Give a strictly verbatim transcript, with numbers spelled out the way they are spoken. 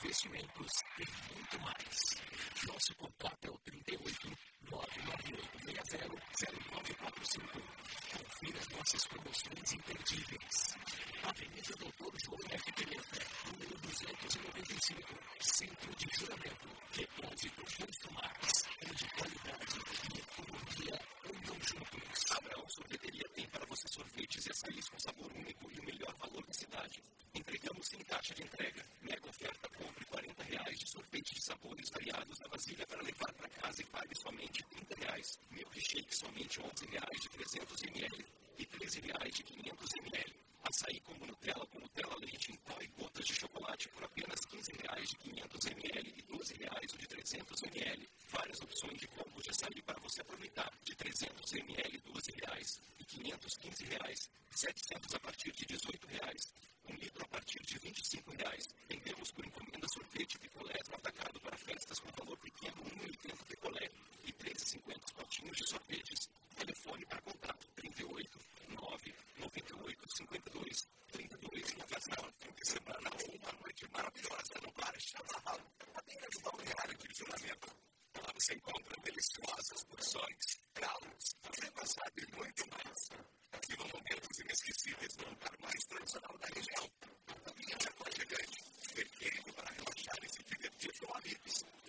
Investimentos tem muito mais. Nosso contato é o trinta e oito, nove nove oito seis zero, zero nove quatro cinco. Confira nossas promoções imperdíveis. Avenida Doutor João F. Pimenta, número duzentos e noventa e cinco, Centro de Juramento. Depósito Justo Mais, onde qualidade e economia andam juntos. Abraão Sorveteria tem para você sorvetes e açaís com sabor único e o melhor valor da cidade. Entregamos sem taxa de entrega. Mega oferta, compre quarenta reais de sorvete de sabores variados na vasilha para levar para casa e pague somente trinta reais. Milkshake somente onze reais de trezentos mililitros e treze reais de quinhentos mililitros. Açaí com Nutella com Nutella leite em pó e gotas de chocolate por apenas quinze reais de quinhentos mililitros e doze reais o de trezentos mililitros. Várias opções de combos de açaí para você aproveitar. De trezentos mililitros, doze reais e quinhentos, quinze reais. setecentos a partir de dezoito reais. Um litro a partir de vinte e cinco reais. Vendemos por encomenda sorvete picolés no atacado para festas com valor pequeno, um e oitenta picolé e três e cinquenta os potinhos de sorvetes. Telefone para contato trinta e oito, nove nove oito, cinquenta e dois, trinta e dois. Vou fazer uma fim de semana ou uma noite maravilhosa no bar chamado Apenas Balneário de Juramento. Lá você encontra deliciosas porções, galos, café passado e muito mais.